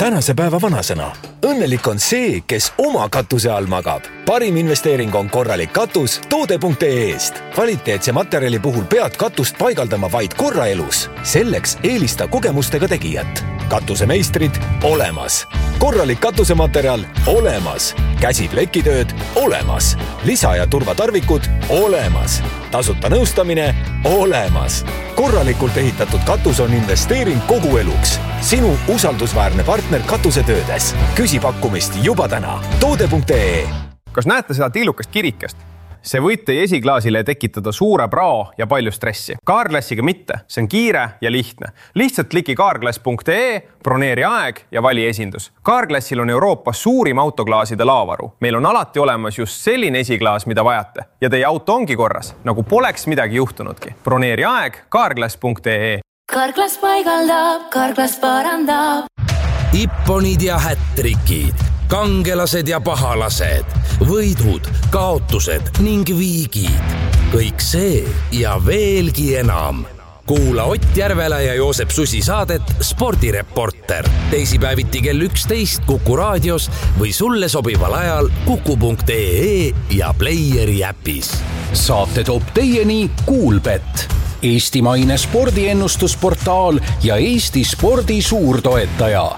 tänase päeva vanasõna. Õnnelik on see, kes oma katuse all magab. Parim investeering on korralik katus toode.ee-st. Kvaliteetse materjali puhul pead katust paigaldama vaid korra elus. Selleks eelista kogemustega tegijat. Katusemeistrid olemas. Korralik katusematerjal olemas. Käsiplekitööd olemas. Lisa- ja turvatarvikud olemas. Tasuta nõustamine olemas. Korralikult ehitatud katus on investeering kogu eluks. Sinu usaldusväärne partner katusetöödes. Küsi pakkumist juba täna. Toode.ee. Kas näete seda tillukast kirikest? See võib teie esiklaasile tekitada suure prao ja palju stressi. Carglassiga mitte, see on kiire ja lihtne. Lihtsalt kliki carglass.ee, broneeri aeg ja vali esindus. Carglassil on Euroopas suurim autoklaaside laovaru. Meil on alati olemas just selline esiklaas, mida vajate. Ja teie auto ongi korras, nagu poleks midagi juhtunudki. Broneeri aeg carglass.ee. Carglass paigaldab, Carglass parandab. Ipponid ja hättrikid, kangelased ja pahalased, võidud, kaotused ning viigid. Kõik see ja veelgi enam. Kuula Ott Järvela ja Joosep Susi saadet Spordireporter. Teisipäeviti kell 11 Kuku raadios või sulle sobival ajal kuku.ee ja Playeri äpis. Saate toob teieni Kuulbet, eestimaine spordiennustusportaal ja Eesti spordi suurtoetaja.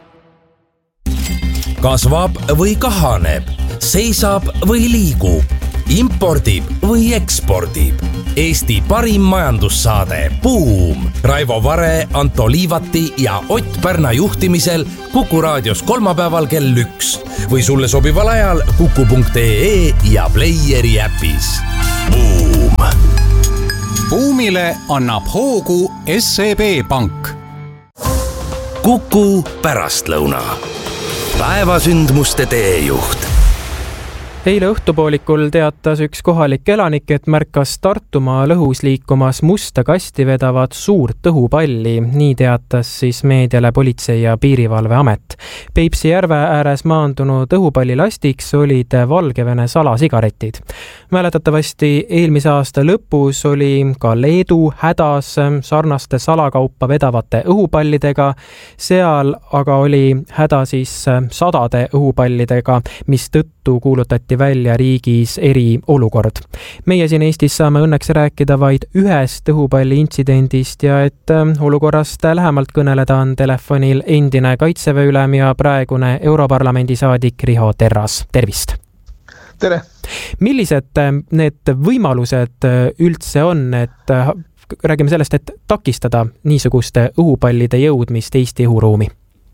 Kasvab või kahaneb, seisab või liigub, impordib või ekspordib. Eesti parim majandussaade Buum. Raivo Vare, Anto Liivati ja Ott Pärna juhtimisel Kuku raadios kolmapäeval kell 1 või sulle sobival ajal kuku.ee ja Playeri äpis. Buum. Buumile annab hoogu SEB Pank. Kuku pärastlõuna. Päevasündmuste teejuht. Eile õhtupoolikul teatas üks kohalik elanik, et märkas Tartumaa lõhus liikumas musta kasti vedavat suurt õhupalli. Nii teatas siis meediale Politsei- ja Piirivalveamet. Peipsi järve ääres maandunud õhupallilastiks olid Valgevene salasigaretid. Mäletatavasti eelmise aasta lõpus oli ka Leedu hädas sarnaste salakaupa vedavate õhupallidega. Seal aga oli häda siis 100 õhupallidega, mis tõttu kuulutati välja riigis eriolukord. Meie siin Eestis saame õnneks rääkida vaid ühest õhupalli intsidendist ja et olukorrast lähemalt kõneleda on telefonil endine Kaitseväe ülem ja praegune Europarlamendi saadik Riho Terras. Tervist! Tere! Millised need võimalused üldse on, et räägime sellest, et takistada niisuguste õhupallide jõudmist Eesti õhuruumi?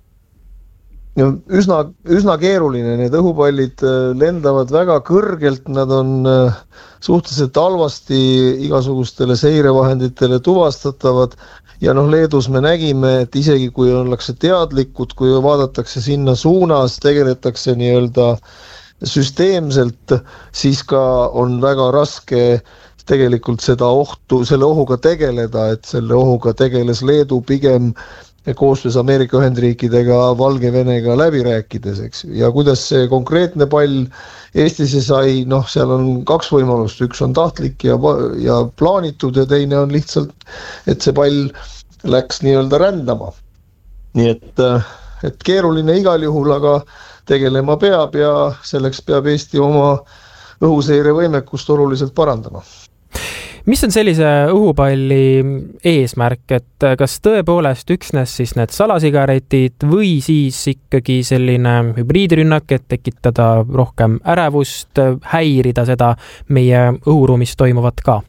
Üsna keeruline, need õhupallid lendavad väga kõrgelt, nad on suhteliselt halvasti igasugustele seirevahenditele tuvastatavad ja Leedus me nägime, et isegi kui ollakse teadlikud, kui vaadatakse sinna suunas, tegeletakse nii-öelda süsteemselt, siis ka on väga raske tegelikult selle ohuga tegeleda, et selle ohuga tegeles Leedu pigem koostöös Ameerika Ühendriikidega, Valgevenega läbi rääkides, eks. Ja kuidas see konkreetne pall Eestisse sai, seal on 2 võimalust. Üks on tahtlik ja plaanitud ja teine on lihtsalt, et see pall läks nii-öelda rändama. Nii et keeruline igal juhul, aga tegelema peab ja selleks peab Eesti oma õhuseirevõimekust oluliselt parandama. Mis on sellise õhupalli eesmärk, et kas tõepoolest üksnes siis need salasigaretid või siis ikkagi selline hübriidrünnak, et tekitada rohkem ärevust, häirida seda meie õhuruumis toimuvat ka?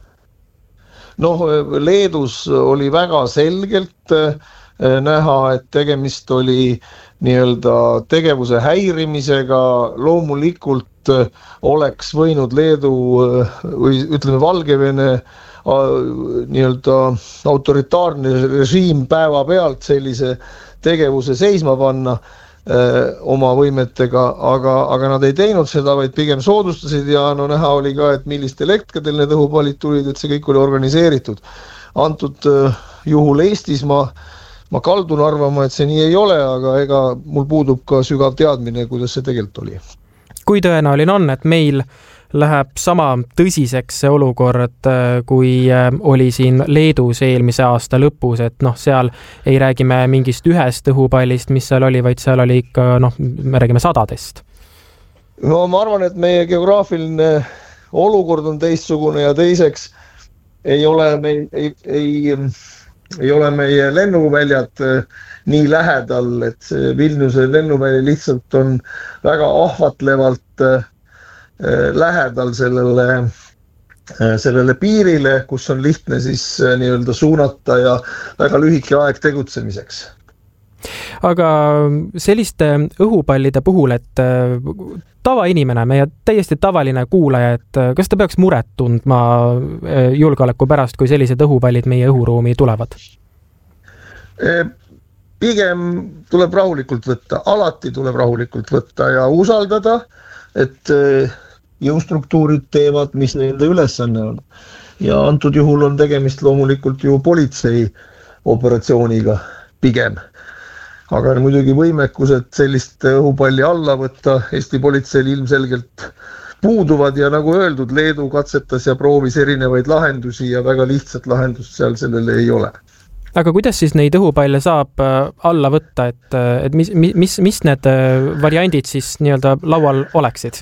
Leedus oli väga selgelt näha, et tegemist oli nii-öelda tegevuse häirimisega. Loomulikult oleks võinud Leedu või ütleme Valgevene nii-öelda autoritaarne režiim päevapealt sellise tegevuse seisma panna oma võimetega, aga nad ei teinud seda, vaid pigem soodustasid ja näha oli ka, et millistel hetkedel need õhupallid tulid, et see kõik oli organiseeritud. Antud juhul Eestis ma kaldun arvama, et see nii ei ole, aga ega mul puudub ka sügav teadmine, kuidas see tegelikult oli. Kui tõenäoline on, et meil läheb sama tõsiseks see olukord, kui oli siin Leedus eelmise aasta lõpus, et seal ei räägime mingist ühest õhupallist, mis seal oli, vaid seal oli ikka, me räägime sadadest. No ma arvan, et meie geograafiline olukord on teistsugune ja teiseks ei ole meie lennuväljad nii lähedal, et see Vilniuse lennuväli lihtsalt on väga ahvatlevalt lähedal sellele piirile, kus on lihtne siis nii-öelda suunata ja väga lühike aeg tegutsemiseks. Aga selliste õhupallide puhul, et tavainimene, meie täiesti tavaline kuulaja, et kas ta peaks muret tundma julgeoleku pärast, kui sellised õhupallid meie õhuruumi tulevad? Pigem tuleb rahulikult võtta, alati tuleb rahulikult võtta ja usaldada, et jõustruktuurid teevad, mis nende ülesanne on. Ja antud juhul on tegemist loomulikult ju politsei operatsiooniga pigem. Aga muidugi võimekused sellist õhupalli alla võtta Eesti politseil ilmselgelt puuduvad ja nagu öeldud, Leedu katsetas ja proovis erinevaid lahendusi ja väga lihtsat lahendust seal sellele ei ole. Aga kuidas siis neid õhupalle saab alla võtta, et mis need variandid siis nii-öelda laual oleksid?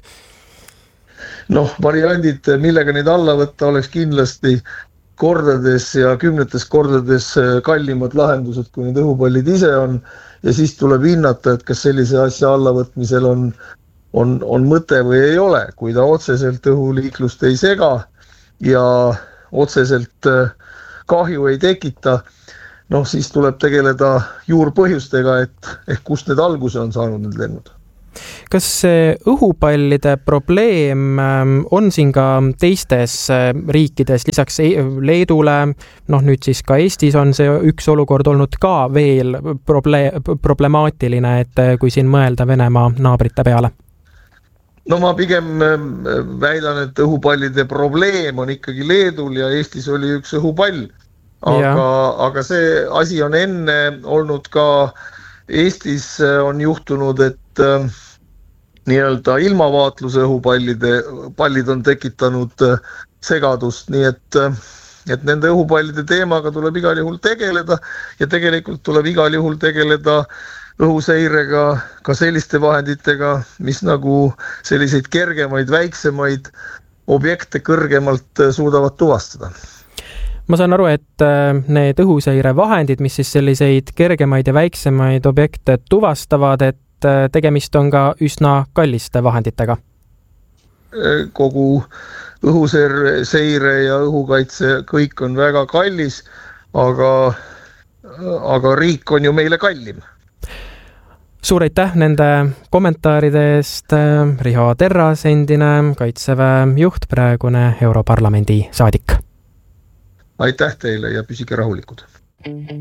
Variandid, millega neid alla võtta, oleks kindlasti kordades ja 10 kordades kallimad lahendused, kui need õhupallid ise on. Ja siis tuleb hinnata, et kas sellise asja allavõtmisel on mõte või ei ole. Kui ta otseselt õhuliiklust ei sega ja otseselt kahju ei tekita, siis tuleb tegeleda juurpõhjustega, et kust need alguse on saanud need lennud. Kas see õhupallide probleem on siin ka teistes riikides, lisaks Leedule, nüüd siis ka Eestis on see üks olukord olnud ka veel problemaatiline, et kui siin mõelda Venemaa naabrite peale? Ma pigem väidan, et õhupallide probleem on ikkagi Leedul ja Eestis oli üks õhupall. Aga see asi on enne olnud ka Eestis on juhtunud, et nii-öelda ilmavaatluse õhupallid on tekitanud segadust, nii et nende õhupallide teemaga tuleb igal juhul tegeleda ja tegelikult tuleb igal juhul tegeleda õhuseirega ka selliste vahenditega, mis nagu selliseid kergemaid, väiksemaid objekte kõrgemalt suudavad tuvastada. Ma saan aru, et need õhuseire vahendid, mis siis selliseid kergemaid ja väiksemaid objekte tuvastavad, et tegemist on ka üsna kalliste vahenditega. Kogu õhuseire ja õhukaitse kõik on väga kallis, aga riik on ju meile kallim. Suur aitäh nende kommentaaride eest. Riho Terras, endine Kaitseväe juht, praegune Europarlamendi saadik. Aitäh teile ja püsige rahulikud.